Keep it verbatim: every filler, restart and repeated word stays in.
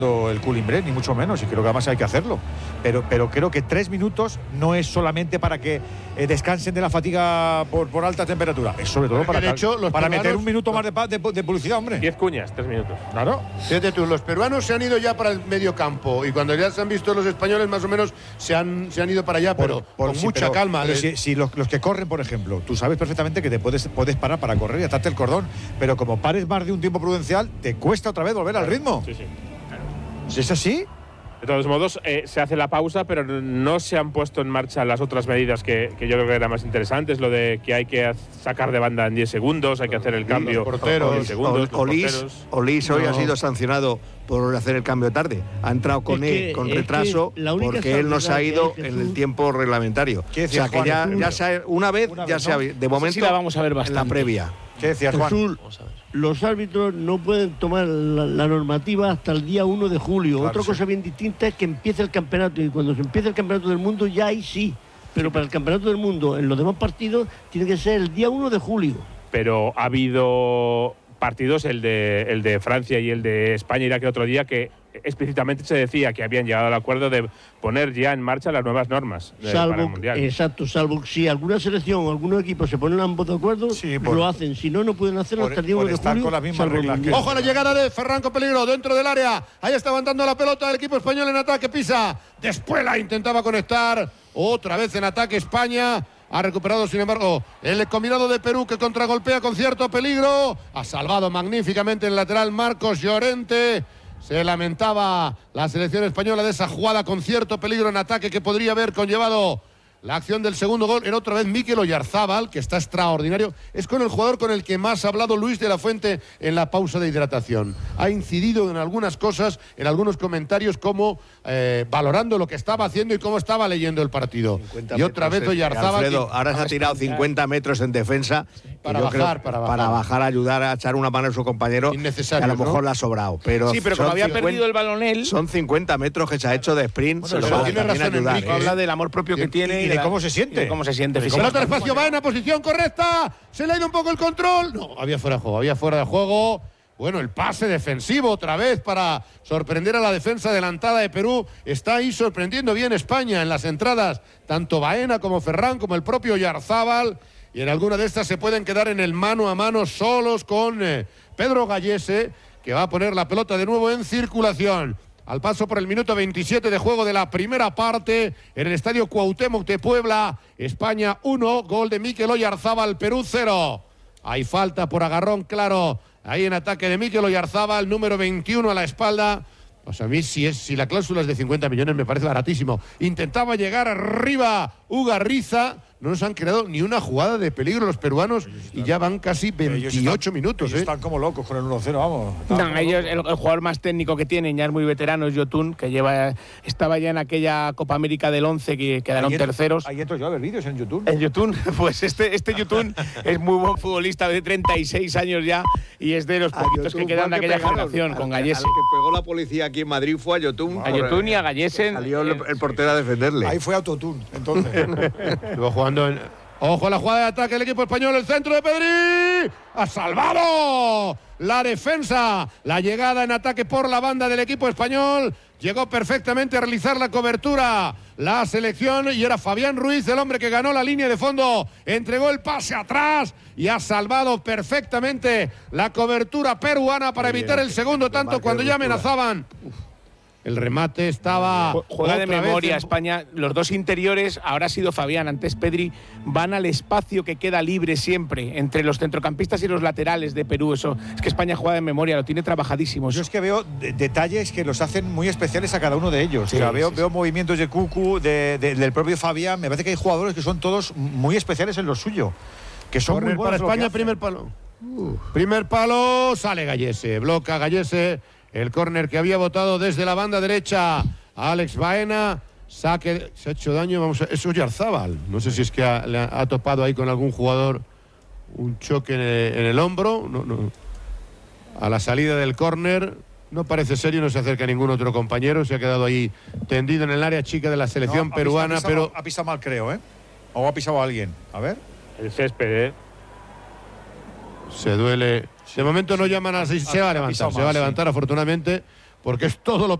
el Culimbré, ni mucho menos, y creo que además hay que hacerlo. Pero, pero creo que tres minutos no es solamente para que eh, descansen de la fatiga por, por alta temperatura, es sobre todo para, de hecho, los para peruanos, meter un minuto más de, de, de publicidad, hombre. Diez cuñas, tres minutos. Claro. Fíjate tú, los peruanos se han ido ya para el medio campo y cuando ya se han visto los españoles más o menos se han, se han ido para allá, Por, pero por, con sí, mucha pero, calma. Pero si, si los, los que corren, por ejemplo, tú sabes perfectamente que te puedes, puedes parar para correr y atarte el cordón, pero como pares más de un tiempo prudencial, te cuesta otra vez volver al ritmo. Sí, sí. Si es así. De todos modos, eh, se hace la pausa, pero no se han puesto en marcha las otras medidas que, que yo creo que eran más interesantes. Lo de que hay que sacar de banda en diez segundos, hay que hacer el cambio los porteros, en diez segundos. Olís, Olís hoy no. ha sido sancionado por hacer el cambio tarde. Ha entrado con, es que, él, con es retraso porque él no se ha ido en el tiempo reglamentario. O sea que ya, ya se ha, una vez, una ya vez, se ha, ¿no? de momento, sí la vamos a ver bastante. en la previa. ¿Qué decías, Juan? Jesús, los árbitros no pueden tomar la, la normativa hasta el día uno de julio. Claro, Otra sí. cosa bien distinta es que empiece el campeonato y cuando se empiece el campeonato del mundo ya ahí sí. Pero sí, para el campeonato del mundo, en los demás partidos, tiene que ser el día uno de julio. Pero ha habido partidos, el de, el de Francia y el de España, Irak el otro día, que explícitamente se decía que habían llegado al acuerdo de poner ya en marcha las nuevas normas de, salvo, para el Mundial. Exacto, salvo si alguna selección o algunos equipos se ponen ambos de acuerdo, Sí, por- lo hacen. Si no, no pueden hacerlo por- hasta el día por uno de estar julio. con las mismas salvo el reglas que- Mundial. Ojo a la llegada de Ferran con peligro dentro del área. Ahí está levantando la pelota del equipo español en ataque. Pisa. Después la intentaba conectar. Otra vez en ataque España. Ha recuperado, sin embargo, el combinado de Perú que contragolpea con cierto peligro. Ha salvado magníficamente el lateral Marcos Llorente. Se lamentaba la selección española de esa jugada con cierto peligro en ataque que podría haber conllevado la acción del segundo gol. Era otra vez Mikel Oyarzábal, que está extraordinario. Es con el jugador con el que más ha hablado Luis de la Fuente en la pausa de hidratación. Ha incidido en algunas cosas, en algunos comentarios, como eh, valorando lo que estaba haciendo y cómo estaba leyendo el partido. Y otra vez Oyarzábal. Alfredo, que- ahora se ha tirado cincuenta metros en defensa. Para yo bajar, creo, para bajar. Para bajar, ayudar a echar una mano a su compañero. Innecesario, Que a lo mejor ¿no? le ha sobrado. Pero Sí, pero son como había cincuenta perdido el balón él, Son cincuenta metros que se ha hecho de sprint. Bueno, se lo pero va a tiene también razón, ayudar. Enrique. ¿eh? habla del amor propio que Y- tiene y de la- cómo se siente. y de cómo se siente Pelota al físicamente. espacio, va en la posición correcta. Se le ha ido un poco el control. No, había fuera de juego, había fuera de juego. Bueno, el pase defensivo otra vez para sorprender a la defensa adelantada de Perú. Está ahí sorprendiendo bien España en las entradas. Tanto Baena como Ferran como el propio Oyarzábal. Y en alguna de estas se pueden quedar en el mano a mano solos con eh, Pedro Gallese, que va a poner la pelota de nuevo en circulación. Al paso por el minuto veintisiete de juego de la primera parte en el estadio Cuauhtémoc de Puebla. España uno, gol de Mikel Oyarzábal, Perú cero. Hay falta por agarrón, claro. Ahí en ataque de Mikel Oyarzábal, número veintiuno a la espalda. Pues a mí si, es, si la cláusula es de cincuenta millones me parece baratísimo. Intentaba llegar arriba Ugarriza. No nos han creado ni una jugada de peligro los peruanos y ya van casi Ellos veintiocho están- minutos. ellos ¿eh? Están como locos con el uno cero, vamos. Están No, como ellos, locos. el, el jugador más técnico que tienen, ya es muy veterano, es Yotun, que lleva, estaba ya en aquella Copa América del once que quedaron Ahí entro- terceros. Ahí entro yo a ver vídeos en YouTube. El Yotun, pues este, este Yotun es muy buen futbolista de treinta y seis años ya y es de los A poquitos que Yotun quedan fue de al que aquella pegaron. generación, Al- con al Gallese. que pegó la policía aquí en Madrid fue a Yotun. A Yotun y a Gallese. Salió el, el portero a defenderle. Ahí fue autotune, entonces. Estuvo jugando en... Ojo a la jugada de ataque del equipo español, el centro de Pedri. ¡Ha salvado la defensa! La llegada en ataque por la banda del equipo español. Llegó perfectamente a realizar la cobertura la selección y era Fabián Ruiz, el hombre que ganó la línea de fondo. Entregó el pase atrás y ha salvado perfectamente la cobertura peruana para evitar el segundo tanto cuando ya amenazaban. El remate estaba... Juega de otra vez memoria en- España. Los dos interiores, ahora ha sido Fabián, antes Pedri, van al espacio que queda libre siempre entre los centrocampistas y los laterales de Perú. Eso es que España juega de memoria, lo tiene trabajadísimo. Yo es que veo de- detalles que los hacen muy especiales a cada uno de ellos. Sí, o sea, veo, sí, veo movimientos de Cucu, de, de- del propio Fabián. Me parece que hay jugadores que son todos muy especiales en lo suyo. Que son Corner muy para buenos en lo que España, hacen. primer palo. Primer palo, sale Gallese, bloca Gallese, el córner que había votado desde la banda derecha Alex Baena, saque, se ha hecho daño, vamos a, eso es Oyarzábal, no sé si es que ha, le ha, ha topado ahí con algún jugador un choque en el, en el hombro, no, no. A la salida del córner, no parece serio, no se acerca ningún otro compañero, se ha quedado ahí tendido en el área chica de la selección No, ha peruana, pisado- ha pisado- pero... Ha pisado mal, creo, ¿eh? O ha pisado a alguien. A ver. El césped, ¿eh? Se duele. De momento no llaman a... Se va a levantar, se va a levantar afortunadamente. porque es todo lo